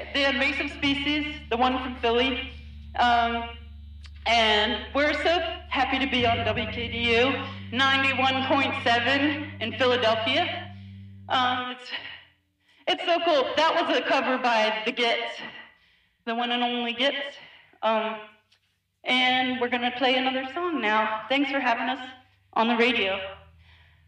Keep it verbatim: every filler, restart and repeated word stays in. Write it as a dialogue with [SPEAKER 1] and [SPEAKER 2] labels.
[SPEAKER 1] the invasive species, the one from Philly. Um, and we're so happy to be on W K D U ninety-one point seven in Philadelphia. Um, it's, it's so cool. That was a cover by The Gits, the one and only Gits. Um, and we're gonna play another song now. Thanks for having us on the radio.